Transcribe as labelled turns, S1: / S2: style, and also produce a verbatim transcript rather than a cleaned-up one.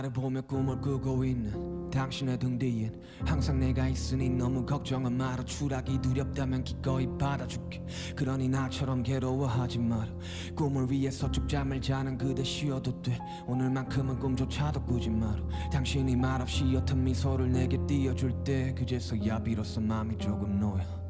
S1: 나를 보며 꿈을 꾸고 있는 당신의 등 뒤엔 항상 내가 있으니 너무 걱정은 마라. 추락이 두렵다면 기꺼이 받아줄게. 그러니 나처럼 괴로워하지 마라. 꿈을 위해서 쭉 잠을 자는 그대 쉬어도 돼. 오늘만큼은 꿈조차도 꾸지 마라. 당신이 말없이 옅은 미소를 내게 띄워줄 때 그제서야 비로소 마음이 조금 놓여.